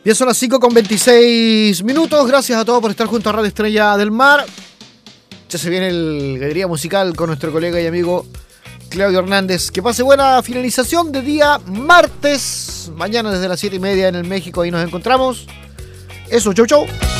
Bien, son las 5:26. Gracias a todos por estar junto a Radio Estrella del Mar. Ya se viene el galería musical con nuestro colega y amigo Claudio Hernández. Que pase buena finalización de día martes. Mañana desde las 7:30 en el México. Ahí nos encontramos. Eso, chau chau.